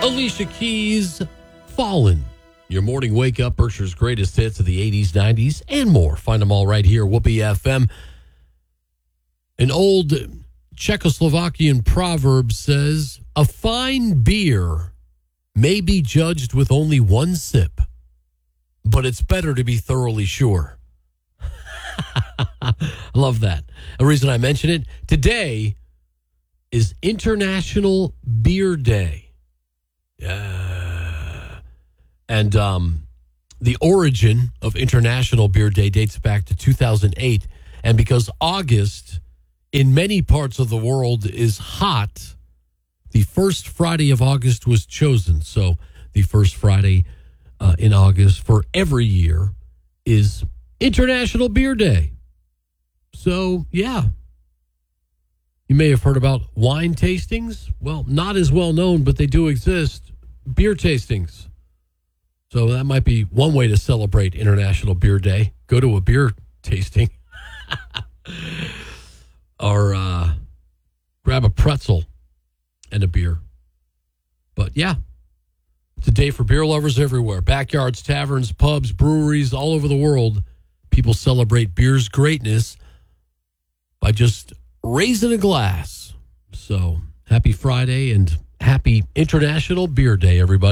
Alicia Keys, Fallen. Your morning wake up, Berkshire's greatest hits of the 80s, 90s, and more. Find them all right here, Whoopee FM. An old Czechoslovakian proverb says, a fine beer may be judged with only one sip, but it's better to be thoroughly sure. I love that. The reason I mention it, today is International Beer Day. Yeah. And the origin of International Beer Day dates back to 2008. And because August in many parts of the world is hot, the first Friday of August was chosen. So the first Friday in August for every year is International Beer Day. So, yeah. You may have heard about wine tastings. Well, not as well known, but they do exist. Beer tastings. So that might be one way to celebrate International Beer Day. Go to a beer tasting. Or grab a pretzel and a beer. But yeah, it's a day for beer lovers everywhere. Backyards, taverns, pubs, breweries all over the world. People celebrate beer's greatness by just raising a glass. So happy Friday and happy International Beer Day, everybody.